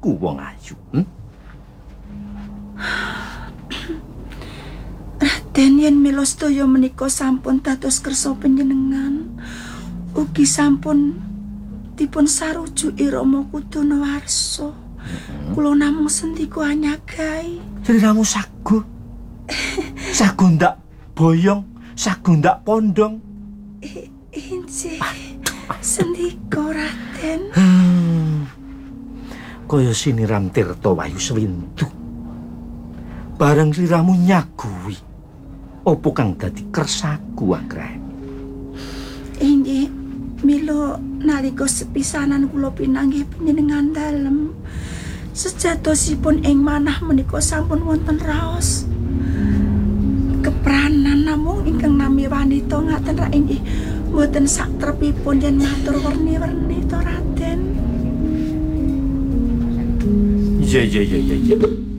aku wong ayu. Raden yen mila sedaya menika sampun dados kersa panjenengan, ugi sampun dipun sarujuki Rama Kudunawarsa. Kula namung sendika anyagai. Sliramu sago. Sago ndak boyong, sago ndak pondong. Injih. Sendika Raden. Kaya siniram tirta wayu swindu. Bareng sliramu nyaguwi. Apa kang dadi kersaku anggrahé? Injih, mila nalika sepisanan kula pinanggih panjenengan dalem. Sejatosipun ing manah menika sampun wonten raos. Kepranan namung ingkang nami wanita ngaten ra inggih mboten saktrepipun yen matur werni-werni to Raden. Iya.